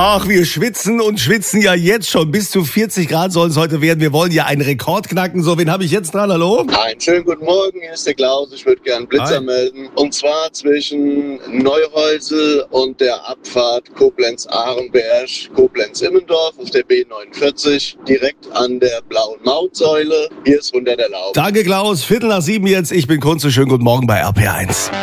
Ach, wir schwitzen und schwitzen ja jetzt schon. Bis zu 40 Grad sollen es heute werden. Wir wollen ja einen Rekord knacken. So, wen habe ich jetzt dran? Hallo? Einen schönen guten Morgen, hier ist der Klaus. Ich würde gerne Blitzer melden. Und zwar zwischen Neuhäusel und der Abfahrt Koblenz-Ahrenberg, Koblenz-Immendorf auf der B49, direkt an der blauen Mautsäule. Hier ist runter der Laub. Danke, Klaus. 6:45 jetzt. Ich bin Kunze. Schönen guten Morgen bei RPR1.